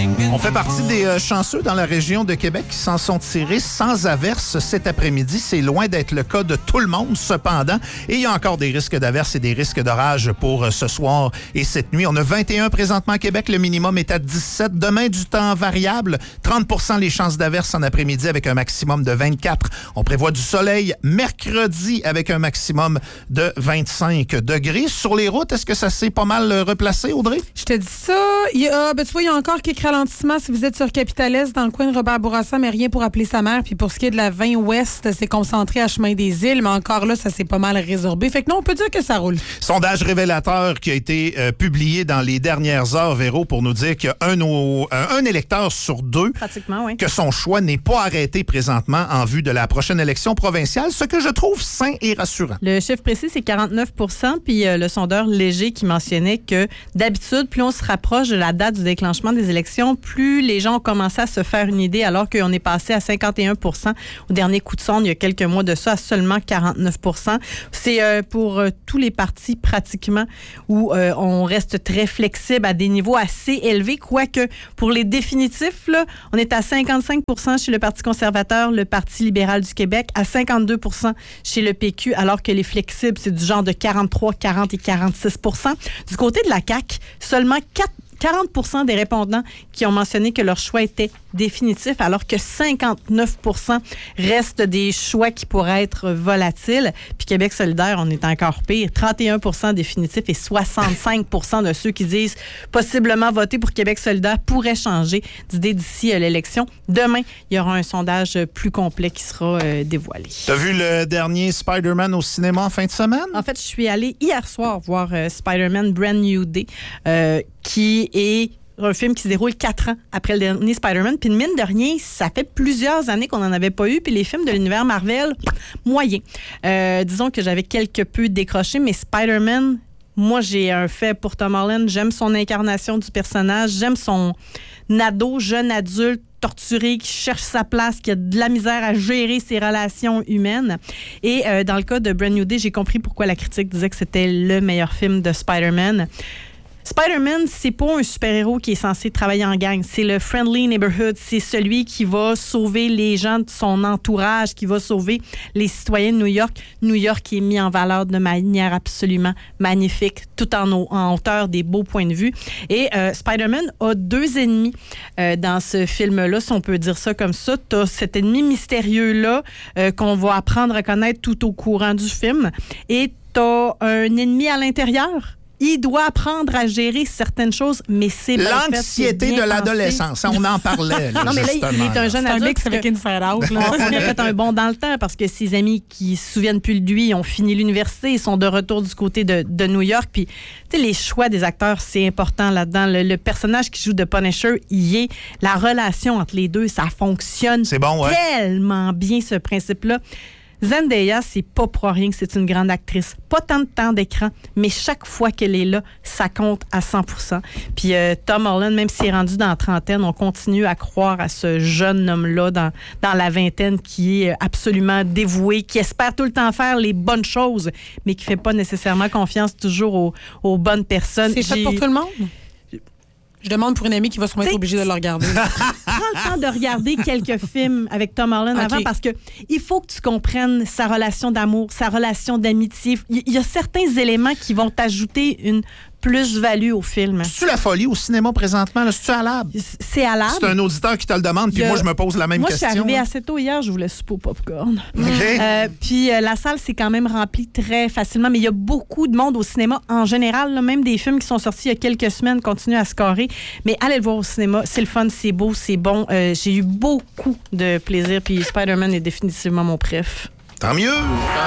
On fait partie des chanceux dans la région de Québec qui s'en sont tirés sans averse cet après-midi. C'est loin d'être le cas de tout le monde, cependant. Et il y a encore des risques d'averse et des risques d'orage pour ce soir et cette nuit. On a 21 présentement à Québec. Le minimum est à 17. Demain, du temps variable. 30 % les chances d'averse en après-midi avec un maximum de 24. On prévoit du soleil mercredi avec un maximum de 25 degrés. Sur les routes, est-ce que ça s'est pas mal replacé, Audrey? Je te dis ça. Tu vois, il y a encore quelques ralentissements si vous êtes sur Capitale-Est, dans le coin de Robert-Bourassa, mais rien pour appeler sa mère. Puis pour ce qui est de la 20 Ouest, c'est concentré à Chemin des Îles, mais encore là, ça s'est pas mal résorbé. Fait que non, on peut dire que ça roule. Sondage révélateur qui a été publié dans les dernières heures, Véro, pour nous dire qu'il y a un électeur sur deux pratiquement, oui, que son choix n'est pas arrêté présentement en vue de la prochaine élection provinciale, ce que je trouve sain et rassurant. Le chiffre précis, c'est 49 %, puis le sondeur Léger qui mentionnait que d'habitude, plus on se rapproche de la date du déclenchement des élections, plus les gens ont commencé à se faire une idée, alors qu'on est passé à 51 % au dernier coup de sonde il y a quelques mois de ça, à seulement 49 %. C'est pour tous les partis pratiquement où on reste très flexible à des niveaux assez élevés, quoique pour les définitifs, là, on est à 55 % chez le Parti conservateur, le Parti libéral du Québec, à 52 % chez le PQ, alors que les flexibles, c'est du genre de 43, 40 et 46 %. Du côté de la CAQ, seulement 40 % des répondants qui ont mentionné que leur choix était définitif, alors que 59 % restent des choix qui pourraient être volatiles. Puis Québec solidaire, on est encore pire. 31 % définitifs et 65 % de ceux qui disent possiblement voter pour Québec solidaire pourraient changer d'idée d'ici l'élection. Demain, il y aura un sondage plus complet qui sera dévoilé. T'as vu le dernier Spider-Man au cinéma en fin de semaine? En fait, je suis allée hier soir voir Spider-Man Brand New Day, qui est un film qui se déroule 4 ans après le dernier Spider-Man. Puis mine de rien, ça fait plusieurs années qu'on n'en avait pas eu. Puis les films de l'univers Marvel, moyen. Disons que j'avais quelque peu décroché, mais Spider-Man, moi, j'ai un fait pour Tom Holland. J'aime son incarnation du personnage. J'aime son ado, jeune adulte, torturé, qui cherche sa place, qui a de la misère à gérer ses relations humaines. Et dans le cas de Brand New Day, j'ai compris pourquoi la critique disait que c'était le meilleur film de Spider-Man. Spider-Man, c'est pas un super-héros qui est censé travailler en gang. C'est le friendly neighborhood. C'est celui qui va sauver les gens de son entourage, qui va sauver les citoyens de New York. New York qui est mis en valeur de manière absolument magnifique, tout en hauteur des beaux points de vue. Et Spider-Man a 2 ennemis dans ce film-là, si on peut dire ça comme ça. T'as cet ennemi mystérieux-là qu'on va apprendre à connaître tout au courant du film. Et t'as un ennemi à l'intérieur. Il doit apprendre à gérer certaines choses, mais c'est l'anxiété de l'adolescence. On en parlait. Là, non, mais là, il est un jeune adulte. C'est un mix avec Inside Out. On a fait un bond dans le temps parce que ses amis qui se souviennent plus de lui ont fini l'université, ils sont de retour du côté de New York. Puis, tu sais, les choix des acteurs, c'est important là-dedans. Le personnage qui joue de Punisher, il est la relation entre les deux, ça fonctionne tellement bien, ce principe-là. Zendaya, c'est pas pour rien que c'est une grande actrice. Pas tant de temps d'écran, mais chaque fois qu'elle est là, ça compte à 100 %. Puis Tom Holland, même s'il est rendu dans la trentaine, on continue à croire à ce jeune homme-là dans la vingtaine qui est absolument dévoué, qui espère tout le temps faire les bonnes choses, mais qui fait pas nécessairement confiance toujours aux bonnes personnes. C'est fait pour tout le monde? Je demande pour une amie qui va sûrement être obligée de le regarder. Prends le temps de regarder quelques films avec Tom Holland avant, parce que il faut que tu comprennes sa relation d'amour, sa relation d'amitié. Il y a certains éléments qui vont t'ajouter une plus-value au film. C'est-tu la folie au cinéma présentement? C'est-tu à l'âme? C'est à l'âme. C'est un auditeur qui te le demande, puis moi, je me pose la même question. Moi, je suis arrivée assez tôt hier, je voulais souper au popcorn. Okay. Puis la salle, c'est quand même remplie très facilement, mais il y a beaucoup de monde au cinéma en général. Là, même des films qui sont sortis il y a quelques semaines continuent à scorer. Mais allez le voir au cinéma, c'est le fun, c'est beau, c'est bon. J'ai eu beaucoup de plaisir, puis Spider-Man est définitivement mon préf. Tant mieux!